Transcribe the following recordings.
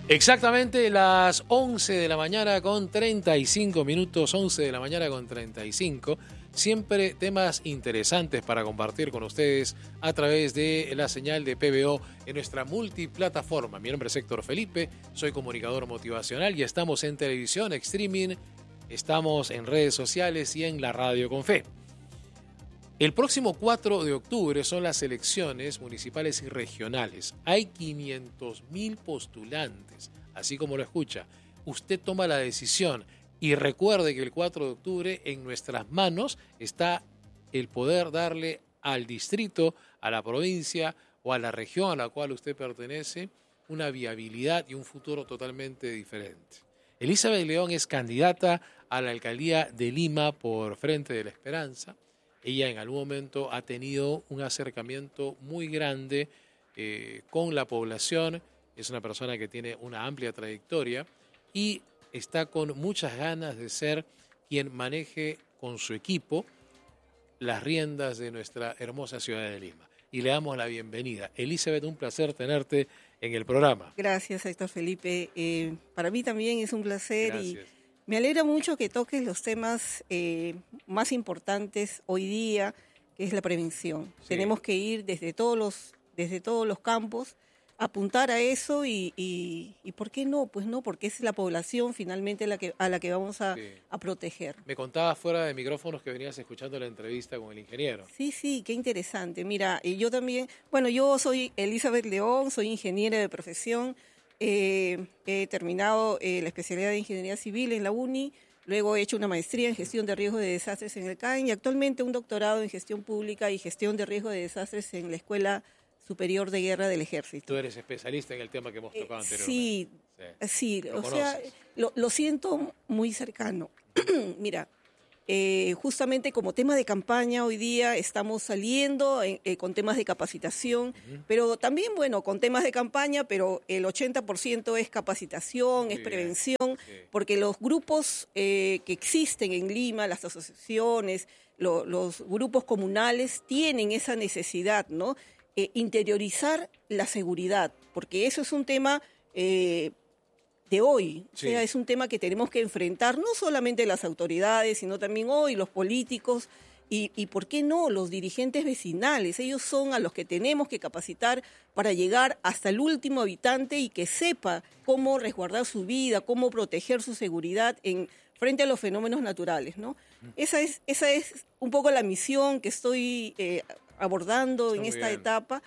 Exactamente las 11 de la mañana con 35 minutos, 11 de la mañana con 35. Siempre temas interesantes para compartir con ustedes a través de la señal de PBO en nuestra multiplataforma. Mi nombre es Héctor Felipe, soy comunicador motivacional y estamos en televisión, streaming, estamos en redes sociales y en la radio con fe. El próximo 4 de octubre son las elecciones municipales y regionales. Hay 500.000 postulantes, así como lo escucha. Usted toma la decisión y recuerde que el 4 de octubre en nuestras manos está el poder darle al distrito, a la provincia o a la región a la cual usted pertenece una viabilidad y un futuro totalmente diferente. Elizabeth León es candidata a la alcaldía de Lima por Frente de la Esperanza. Ella en algún momento ha tenido un acercamiento muy grande con la población, es una persona que tiene una amplia trayectoria y está con muchas ganas de ser quien maneje con su equipo las riendas de nuestra hermosa ciudad de Lima. Y le damos la bienvenida. Elizabeth, un placer tenerte en el programa. Gracias, Héctor Felipe. Para mí también es un placer. Gracias. Y me alegra mucho que toques los temas más importantes hoy día, que es la prevención. Sí. Tenemos que ir desde todos los campos, apuntar a eso y ¿por qué no? Pues no, porque es la población finalmente a la que vamos a proteger. Me contabas fuera de micrófonos que venías escuchando la entrevista con el ingeniero. Sí, qué interesante. Mira, yo también, bueno, yo soy Elizabeth León, soy ingeniera de profesión. He terminado la especialidad de Ingeniería Civil en la UNI, luego he hecho una maestría en Gestión de Riesgos de Desastres en el CAIN y actualmente un doctorado en Gestión Pública y Gestión de Riesgos de Desastres en la Escuela Superior de Guerra del Ejército. Tú eres especialista en el tema que hemos tocado anteriormente. Sí, o sea, lo siento muy cercano. Mira, justamente como tema de campaña hoy día estamos saliendo con temas de capacitación, pero también, bueno, con temas de campaña, pero el 80% es capacitación, es prevención, porque los grupos que existen en Lima, las asociaciones, los grupos comunales tienen esa necesidad, ¿no? Interiorizar la seguridad, porque eso es un tema de hoy, o sea, es un tema que tenemos que enfrentar no solamente las autoridades, sino también hoy los políticos y ¿por qué no? Los dirigentes vecinales. Ellos son a los que tenemos que capacitar para llegar hasta el último habitante y que sepa cómo resguardar su vida, cómo proteger su seguridad frente a los fenómenos naturales, ¿no? Esa es un poco la misión que estoy abordando en esta etapa.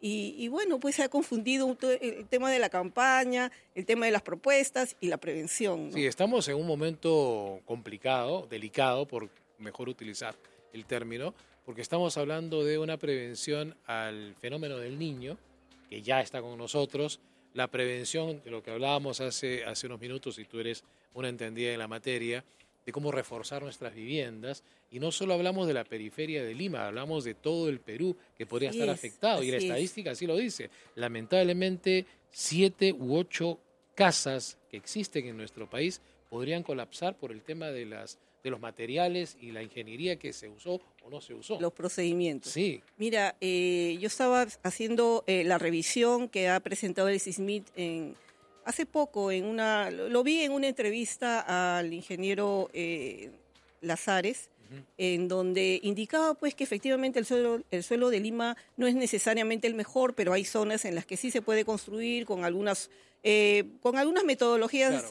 Y bueno, pues se ha confundido el tema de la campaña, el tema de las propuestas y la prevención, ¿no? Sí, estamos en un momento complicado, delicado, por mejor utilizar el término, porque estamos hablando de una prevención al fenómeno del niño, que ya está con nosotros, la prevención de lo que hablábamos hace unos minutos, y tú eres una entendida en la materia, de cómo reforzar nuestras viviendas, y no solo hablamos de la periferia de Lima, hablamos de todo el Perú que podría estar afectado, y la estadística así lo dice. Lamentablemente, 7 u 8 casas que existen en nuestro país podrían colapsar por el tema de los materiales y la ingeniería que se usó o no se usó. Los procedimientos. Sí. Mira, yo estaba haciendo la revisión que ha presentado el SISMIT hace poco, lo vi en una entrevista al ingeniero Lazares, en donde indicaba pues que efectivamente el suelo de Lima no es necesariamente el mejor, pero hay zonas en las que sí se puede construir con algunas metodologías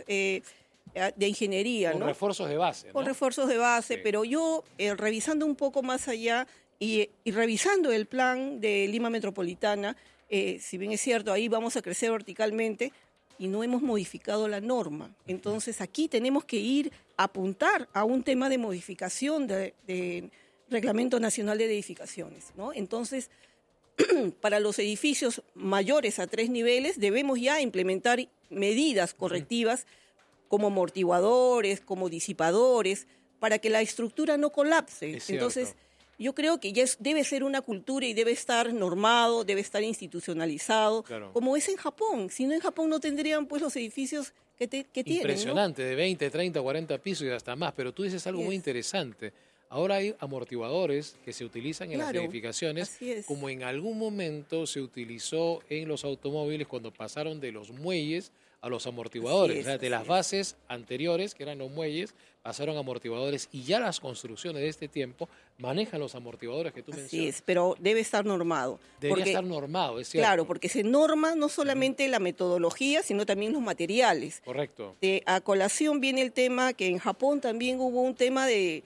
de ingeniería, con refuerzos de base, ¿no? Con refuerzos de base, pero yo revisando un poco más allá y revisando el plan de Lima Metropolitana, si bien es cierto, ahí vamos a crecer verticalmente, y no hemos modificado la norma. Entonces aquí tenemos que apuntar a un tema de modificación de Reglamento Nacional de Edificaciones, ¿no? Entonces, para los edificios mayores a 3 niveles debemos ya implementar medidas correctivas como amortiguadores, como disipadores, para que la estructura no colapse. Entonces, yo creo que ya debe ser una cultura y debe estar normado, debe estar institucionalizado, como es en Japón. Si no, en Japón no tendrían pues los edificios que tienen. Impresionante, ¿no? De 20, 30, 40 pisos y hasta más. Pero tú dices algo muy interesante. Ahora hay amortiguadores que se utilizan en las edificaciones, como en algún momento se utilizó en los automóviles cuando pasaron de los muelles a los amortiguadores. O sea, de las bases anteriores, que eran los muelles, pasaron a amortiguadores, y ya las construcciones de este tiempo manejan los amortiguadores que tú mencionas. Sí, pero debe estar normado. Debería estar normado, es cierto. Claro, porque se norma no solamente la metodología, sino también los materiales. Correcto. A colación viene el tema que en Japón también hubo un tema de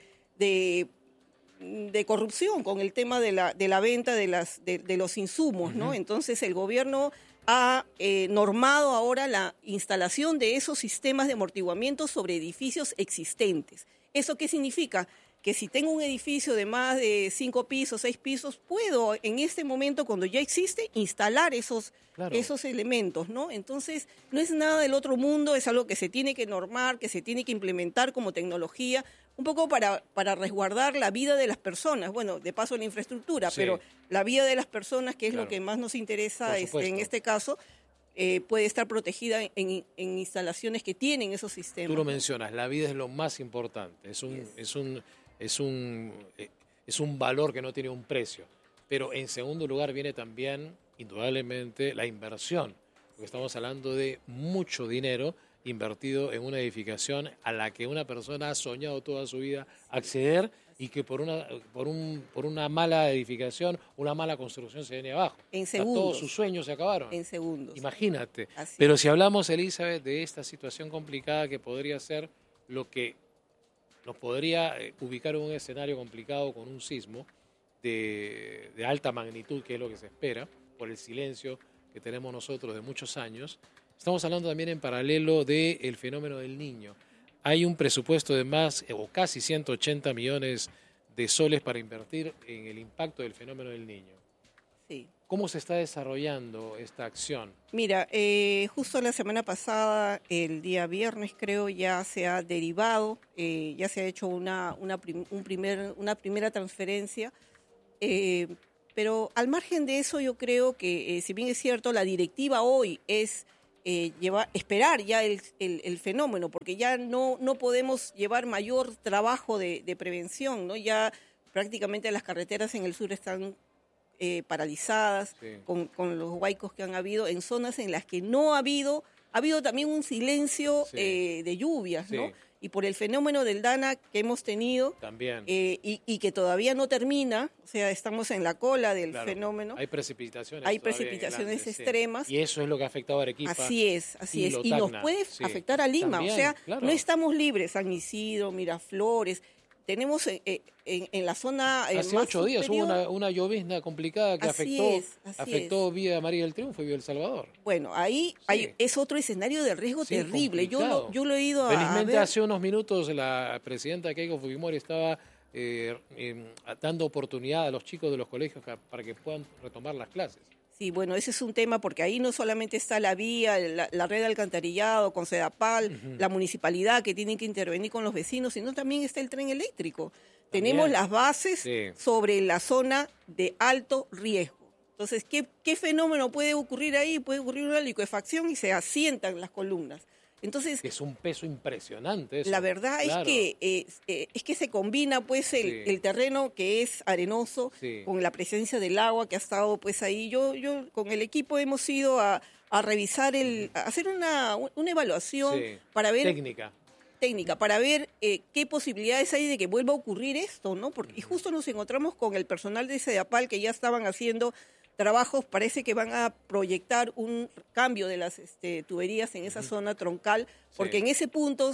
corrupción con el tema de la venta de los insumos, ¿no? Entonces el gobierno ha normado ahora la instalación de esos sistemas de amortiguamiento sobre edificios existentes. ¿Eso qué significa? Que si tengo un edificio de más de 5 pisos, 6 pisos, puedo en este momento, cuando ya existe, instalar esos elementos, ¿no? Entonces, no es nada del otro mundo, es algo que se tiene que normar, que se tiene que implementar como tecnología, un poco para resguardar la vida de las personas, bueno, de paso la infraestructura, pero la vida de las personas, que es lo que más nos interesa en este caso, puede estar protegida en instalaciones que tienen esos sistemas. Tú lo mencionas, la vida es lo más importante, es un valor que no tiene un precio, pero en segundo lugar viene también, indudablemente, la inversión, porque estamos hablando de mucho dinero invertido en una edificación a la que una persona ha soñado toda su vida acceder, y que por una mala edificación, una mala construcción se viene abajo. En segundos. Todos sus sueños se acabaron. En segundos. Imagínate. Pero si hablamos, Elizabeth, de esta situación complicada que podría ser lo que nos podría ubicar en un escenario complicado con un sismo de alta magnitud, que es lo que se espera, por el silencio que tenemos nosotros de muchos años. Estamos hablando también en paralelo del fenómeno del Niño. Hay un presupuesto de más o casi 180 millones de soles para invertir en el impacto del fenómeno del Niño. Sí. ¿Cómo se está desarrollando esta acción? Mira, justo la semana pasada, el día viernes creo, ya se ha derivado, ya se ha hecho una primera transferencia, pero al margen de eso yo creo que, si bien es cierto, la directiva hoy es esperar ya el fenómeno, porque ya no podemos llevar mayor trabajo de prevención, ¿no? Ya prácticamente las carreteras en el sur están paralizadas, con los huaicos que han habido, en zonas en las que no ha habido también un silencio de lluvias, ¿no? Y por el fenómeno del Dana que hemos tenido, también. Y que todavía no termina, o sea, estamos en la cola del fenómeno. Hay precipitaciones. Hay precipitaciones extremas. Y eso es lo que ha afectado a Arequipa. Así es. Y nos puede afectar a Lima. También, o sea, no estamos libres. San Isidro, Miraflores. Tenemos en la zona hace más 8 días superior, hubo una llovizna complicada que afectó Villa María del Triunfo y Villa El Salvador. Bueno, ahí es otro escenario de riesgo terrible. Yo lo he ido Felizmente a ver. Hace unos minutos la presidenta Keiko Fujimori estaba dando oportunidad a los chicos de los colegios para que puedan retomar las clases. Sí, bueno, ese es un tema porque ahí no solamente está la vía, la red de alcantarillado, con Sedapal, la municipalidad que tiene que intervenir con los vecinos, sino también está el tren eléctrico. Tenemos las bases sobre la zona de alto riesgo. Entonces, ¿qué fenómeno puede ocurrir ahí? Puede ocurrir una licuefacción y se asientan las columnas. Entonces, es un peso impresionante eso. La verdad es que se combina pues el terreno que es arenoso con la presencia del agua que ha estado pues ahí. Yo con el equipo hemos ido a revisar a hacer una evaluación para ver técnica para ver qué posibilidades hay de que vuelva a ocurrir esto, ¿no? Y justo nos encontramos con el personal de Sedapal que ya estaban haciendo trabajos, parece que van a proyectar un cambio de las tuberías en esa zona troncal, porque en ese punto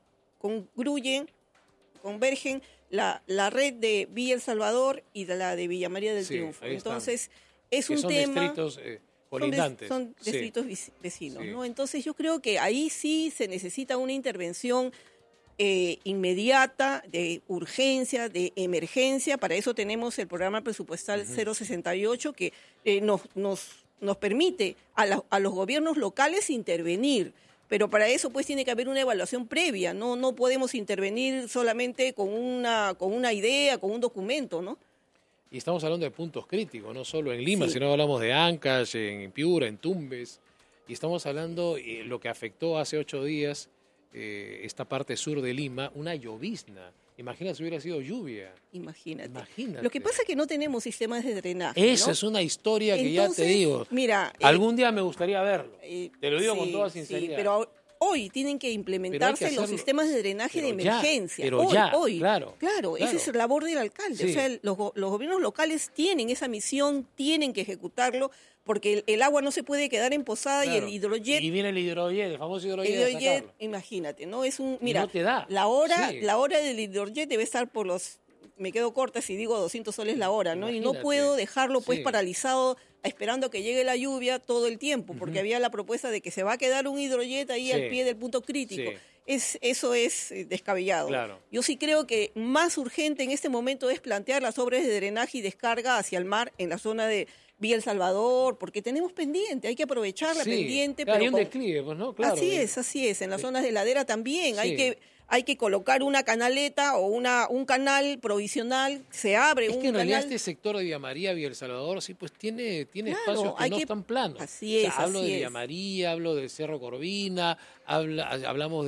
convergen la red de Villa El Salvador y de la de Villa María del Triunfo. Entonces, es un tema... Distritos colindantes. Son distritos vecinos, ¿no? Entonces, yo creo que ahí sí se necesita una intervención inmediata, de urgencia, de emergencia. Para eso tenemos el programa presupuestal 068 que nos permite a los gobiernos locales intervenir, pero para eso pues tiene que haber una evaluación previa. No podemos intervenir solamente con una idea, con un documento, ¿no? Y estamos hablando de puntos críticos, no solo en Lima, sino hablamos de Ancash, en Piura, en Tumbes, y estamos hablando lo que afectó hace 8 días esta parte sur de Lima, una llovizna Imagina si hubiera sido lluvia. Imagínate. Lo que pasa es que no tenemos sistemas de drenaje. Esa es una historia que entonces, ya te digo. Mira, algún día me gustaría verlo. Te lo digo con toda sinceridad. Sí, pero hoy tienen que implementarse los sistemas de drenaje de emergencia. Hoy. Claro, esa es la labor del alcalde. Sí. O sea, los gobiernos locales tienen esa misión, tienen que ejecutarlo, porque el agua no se puede quedar emposada y el hidrojet. Y viene el hidrojet, el famoso hidrojet. Imagínate, ¿no? Es un. Mira, no te da. La hora del hidrojet debe estar por los. Me quedo corta si digo 200 soles la hora, ¿no? Imagínate. Y no puedo dejarlo pues paralizado esperando que llegue la lluvia todo el tiempo, porque había la propuesta de que se va a quedar un hidrojet ahí al pie del punto crítico. Eso es descabellado. Claro. Yo sí creo que más urgente en este momento es plantear las obras de drenaje y descarga hacia el mar en la zona de Villa El Salvador, porque tenemos pendiente, hay que aprovechar la pendiente. Claro, pero hay un declive, pues, ¿no? Claro. Así es. En las zonas de ladera también hay que colocar una canaleta o un canal provisional, se abre un canal. Es que en realidad este sector de Villa María, Villa El Salvador, sí, pues tiene espacios que no están planos. Así es, hablo de Villa María, hablo del Cerro Corvina, hablamos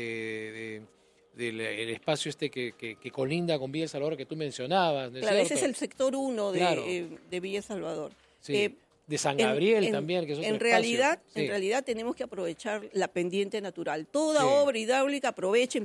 del espacio que colinda con Villa El Salvador que tú mencionabas, ¿no es cierto? Ese es el sector 1 de Villa El Salvador. Sí. De San Gabriel también, que es otro en realidad tenemos que aprovechar la pendiente natural. Toda obra hidráulica aprovecha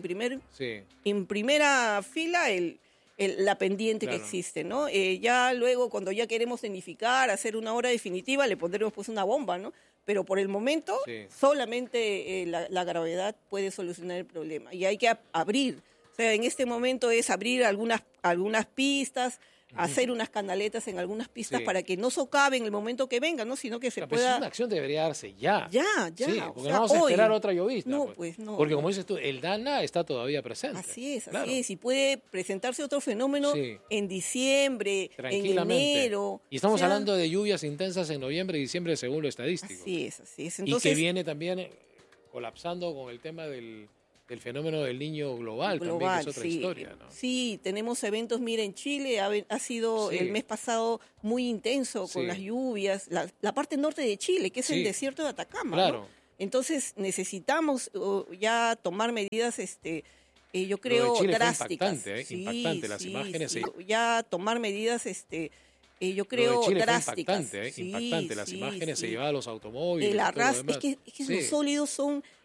en primera fila la pendiente que existe, ¿no? Ya luego, cuando ya queremos tecnificar, hacer una obra definitiva, le pondremos pues una bomba, ¿no? Pero por el momento, solamente la gravedad puede solucionar el problema. Y hay que abrir. O sea, en este momento es abrir algunas pistas, hacer unas canaletas en algunas pistas para que no socaven el momento que venga, ¿no? Sino que se pueda. Una acción debería darse ya. Ya. Sí, porque no vamos a esperar otra llovizna. No, pues no. Porque como dices tú, el DANA está todavía presente. Así es. Y puede presentarse otro fenómeno en diciembre, en enero. Y estamos hablando de lluvias intensas en noviembre y diciembre según lo estadístico. Así es. Entonces, y que viene también colapsando con el tema del fenómeno del Niño global también, que es otra historia, ¿no? Sí, tenemos eventos, mira, en Chile ha sido el mes pasado muy intenso con las lluvias, la parte norte de Chile, que es el desierto de Atacama, claro. ¿no? Entonces necesitamos ya tomar medidas, yo creo, drásticas. Impactante, las imágenes. Ya tomar medidas, yo creo, drásticas. Impactante, las imágenes se llevaban los automóviles. El arrastre, es que los sólidos son